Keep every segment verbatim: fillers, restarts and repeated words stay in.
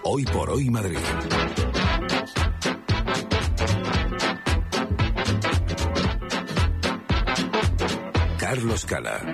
Hoy por hoy Madrid. Carlos Cala.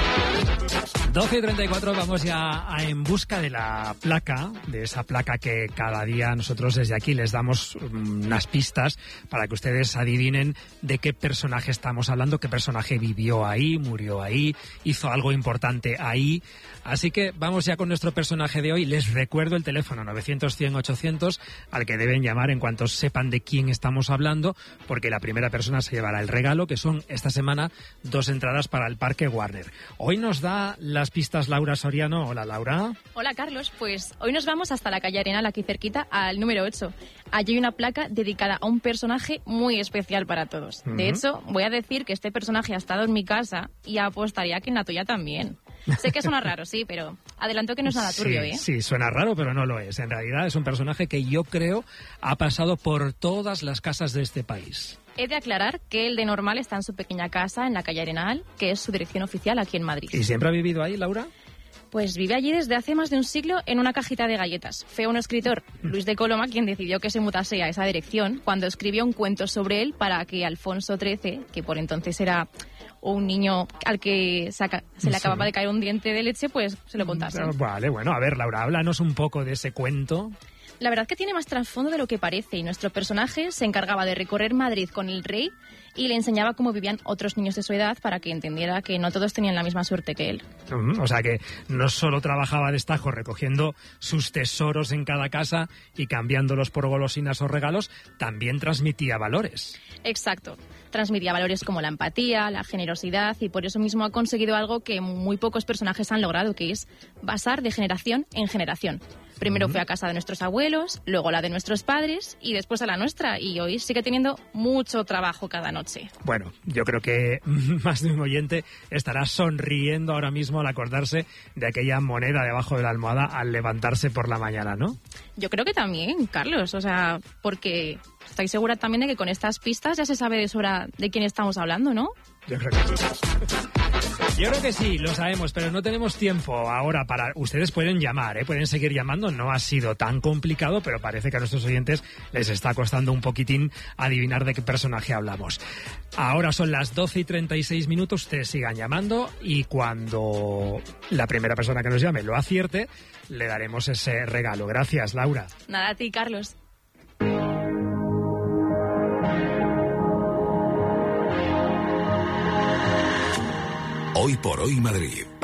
doce y treinta y cuatro, vamos ya a en busca de la placa, de esa placa que cada día nosotros desde aquí les damos unas pistas para que ustedes adivinen de qué personaje estamos hablando, qué personaje vivió ahí, murió ahí, hizo algo importante ahí. Así que vamos ya con nuestro personaje de hoy. Les recuerdo el teléfono novecientos, cien, ochocientos al que deben llamar en cuanto sepan de quién estamos hablando, porque la primera persona se llevará el regalo, que son esta semana dos entradas para el Parque Warner. Hoy nos da las pistas Laura Soriano. Hola, Laura. Hola, Carlos. Pues hoy nos vamos hasta la calle Arenal, aquí cerquita, al número ocho. Allí hay una placa dedicada a un personaje muy especial para todos. Uh-huh. De hecho, voy a decir que este personaje ha estado en mi casa y apostaría que en la tuya también. Sé que suena raro, sí, pero adelanto que no es nada turbio, sí, ¿eh? Sí, suena raro, pero no lo es. En realidad es un personaje que yo creo ha pasado por todas las casas de este país. He de aclarar que el de normal está en su pequeña casa en la calle Arenal, que es su dirección oficial aquí en Madrid. ¿Y siempre ha vivido ahí, Laura? Pues vive allí desde hace más de un siglo en una cajita de galletas. Fue un escritor, Luis de Coloma, quien decidió que se mutase a esa dirección cuando escribió un cuento sobre él para que Alfonso trece, que por entonces era un niño al que saca, se le acababa sí. de caer un diente de leche, pues se lo contase. Vale, bueno, a ver, Laura, háblanos un poco de ese cuento. La verdad que tiene más trasfondo de lo que parece y nuestro personaje se encargaba de recorrer Madrid con el rey y le enseñaba cómo vivían otros niños de su edad para que entendiera que no todos tenían la misma suerte que él. Uh-huh. O sea que no solo trabajaba a destajo recogiendo sus tesoros en cada casa y cambiándolos por golosinas o regalos, también transmitía valores. Exacto. Transmitía valores como la empatía, la generosidad y por eso mismo ha conseguido algo que muy pocos personajes han logrado, que es pasar de generación en generación. Primero fue a casa de nuestros abuelos, luego la de nuestros padres y después a la nuestra. Y hoy sigue teniendo mucho trabajo cada noche. Bueno, yo creo que más de un oyente estará sonriendo ahora mismo al acordarse de aquella moneda debajo de la almohada al levantarse por la mañana, ¿no? Yo creo que también, Carlos. O sea, porque estoy segura también de que con estas pistas ya se sabe de sobra de quién estamos hablando, ¿no? Yo creo que sí. Yo creo que sí, lo sabemos, pero no tenemos tiempo ahora para... Ustedes pueden llamar, ¿eh? Pueden seguir llamando, no ha sido tan complicado, pero parece que a nuestros oyentes les está costando un poquitín adivinar de qué personaje hablamos. Ahora son las doce y treinta y seis minutos, ustedes sigan llamando y cuando la primera persona que nos llame lo acierte, le daremos ese regalo. Gracias, Laura. Nada, a ti, Carlos. Hoy por hoy Madrid.